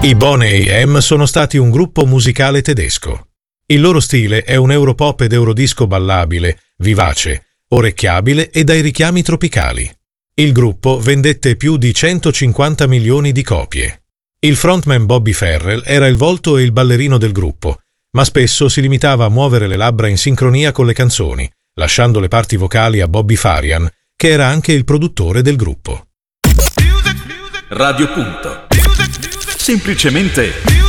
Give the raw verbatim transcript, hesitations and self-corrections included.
I Boney M sono stati un gruppo musicale tedesco. Il loro stile è un europop ed eurodisco ballabile, vivace, orecchiabile e dai richiami tropicali. Il gruppo vendette più di centocinquanta milioni di copie. Il frontman Bobby Farrell era il volto e il ballerino del gruppo, ma spesso si limitava a muovere le labbra in sincronia con le canzoni, lasciando le parti vocali a Bobby Farian, che era anche il produttore del gruppo. Radio Punto. Semplicemente